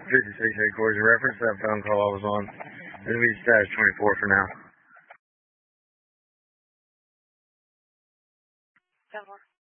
56 headquarters. In reference to that phone call I was on, it'll be status 24 for now.